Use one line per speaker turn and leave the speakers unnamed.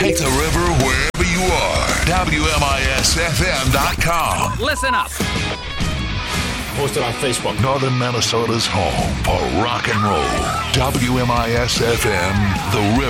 Take the river wherever you are. WMISFM.com.
Listen up.
Posted on Facebook.
Northern Minnesota's home for rock and roll. WMISFM, The River.